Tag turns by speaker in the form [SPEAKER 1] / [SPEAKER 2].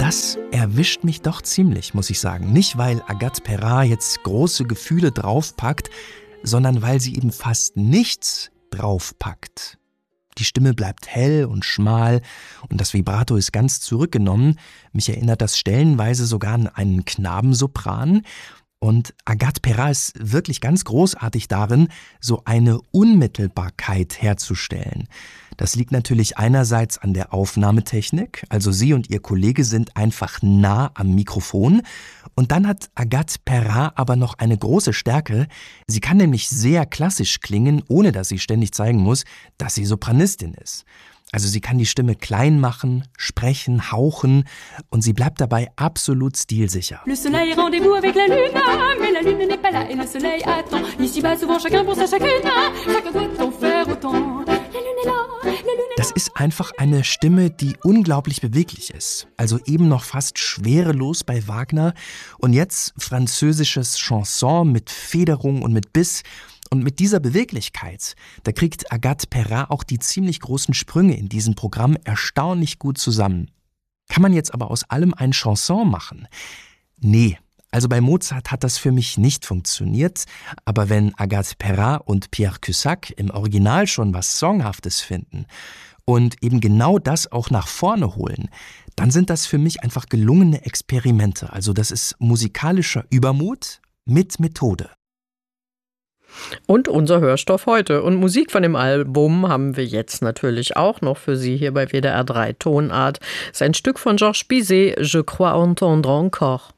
[SPEAKER 1] das erwischt mich doch ziemlich, muss ich sagen. Nicht, weil Agathe Perrin jetzt große Gefühle draufpackt, sondern weil sie eben fast nichts draufpackt. Die Stimme bleibt hell und schmal und das Vibrato ist ganz zurückgenommen. Mich erinnert das stellenweise sogar an einen Knabensopran. Und Agathe Perrin ist wirklich ganz großartig darin, so eine Unmittelbarkeit herzustellen. Das liegt natürlich einerseits an der Aufnahmetechnik, also sie und ihr Kollege sind einfach nah am Mikrofon. Und dann hat Agathe Perrin aber noch eine große Stärke. Sie kann nämlich sehr klassisch klingen, ohne dass sie ständig zeigen muss, dass sie Sopranistin ist. Also sie kann die Stimme klein machen, sprechen, hauchen und sie bleibt dabei absolut stilsicher.
[SPEAKER 2] Le soleil rendez-vous avec la lune, mais la lune n'est pas là et le soleil attend. Ici-bas souvent chacun pour sa chacune, chacun doit-on faire autant. La lune est là, la lune est là.
[SPEAKER 1] Das ist einfach eine Stimme, die unglaublich beweglich ist. Also eben noch fast schwerelos bei Wagner und jetzt französisches Chanson mit Federung und mit Biss. Und mit dieser Beweglichkeit, da kriegt Agathe Perrin auch die ziemlich großen Sprünge in diesem Programm erstaunlich gut zusammen. Kann man jetzt aber aus allem ein Chanson machen? Nee, also bei Mozart hat das für mich nicht funktioniert, aber wenn Agathe Perrin und Pierre Cusack im Original schon was Songhaftes finden und eben genau das auch nach vorne holen, dann sind das für mich einfach gelungene Experimente. Also das ist musikalischer Übermut mit Methode.
[SPEAKER 3] Und unser Hörstoff heute. Und Musik von dem Album haben wir jetzt natürlich auch noch für Sie hier bei WDR 3 Tonart. Das ist ein Stück von Georges Bizet, Je crois entendre encore.